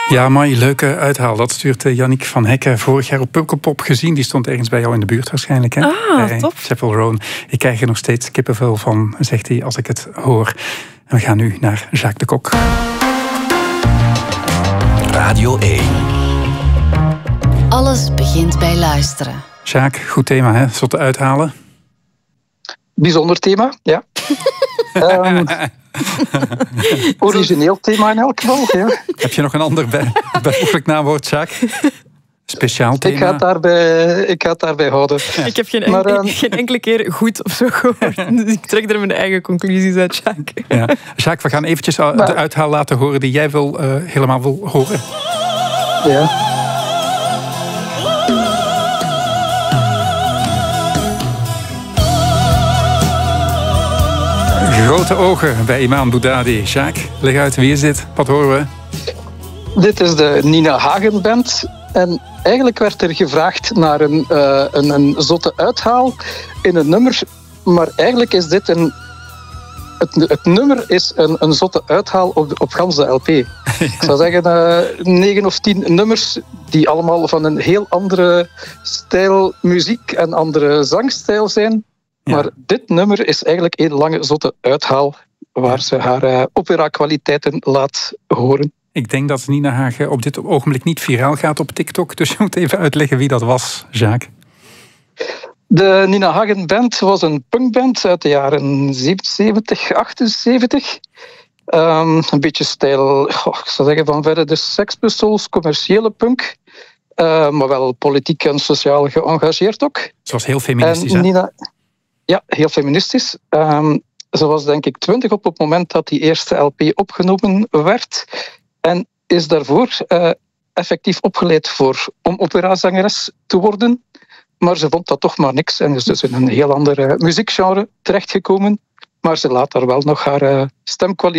Ja, maar leuke uithaal. Dat stuurt Yannick van Hekken vorig jaar op Pukkelpop gezien. Die stond ergens bij jou in de buurt waarschijnlijk. Hè? Top. Chapel Roan. Ik krijg er nog steeds kippenvel van, zegt hij, als ik het hoor. En we gaan nu naar Jacques de Kok. Radio 1. Alles begint bij luisteren. Jacques, goed thema, hè? Zotte uithalen. Bijzonder thema, ja. Origineel thema in elk geval. Ja. Heb je nog een ander bijvoeglijk naamwoord, Jacques? Speciaal thema? Ik ga het daarbij houden. Ja. Ik heb geen enkele keer goed of zo gehoord. Dus ik trek er mijn eigen conclusies uit, Jacques. Ja. Jacques, we gaan eventjes de uithaal laten horen die jij helemaal wil horen. Ja. Grote ogen bij Imaan Boudadi. Jacques, leg uit, wie is dit? Wat horen we? Dit is de Nina Hagen Band. En eigenlijk werd er gevraagd naar een zotte uithaal in een nummer. Maar eigenlijk is dit het nummer is een zotte uithaal op gans de LP. Ik zou zeggen 9 of 10 nummers die allemaal van een heel andere stijl muziek en andere zangstijl zijn. Ja. Maar dit nummer is eigenlijk een lange zotte uithaal waar ze haar opera-kwaliteiten laat horen. Ik denk dat Nina Hagen op dit ogenblik niet viraal gaat op TikTok. Dus je moet even uitleggen wie dat was, Jacques. De Nina Hagen Band was een punkband uit de jaren 77, 78. Een beetje stijl, ik zou zeggen van verre de Sex Pistols, commerciële punk. Maar wel politiek en sociaal geëngageerd ook. Ze was heel feministisch, hè? Ja, heel feministisch. Ze was denk ik 20 op het moment dat die eerste LP opgenomen werd. En is daarvoor effectief opgeleid om operazangeres te worden. Maar ze vond dat toch maar niks en is dus in een heel ander muziekgenre terechtgekomen. Maar ze laat daar wel nog haar stemkwaliteit